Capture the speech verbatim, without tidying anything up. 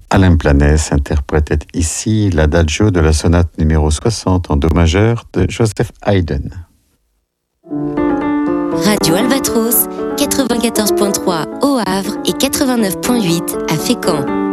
Alain Planès interprétait ici l'adagio de la sonate numéro soixante en do majeur de Joseph Haydn. Radio Albatros, quatre-vingt-quatorze virgule trois au Havre et quatre-vingt-neuf virgule huit à Fécamp.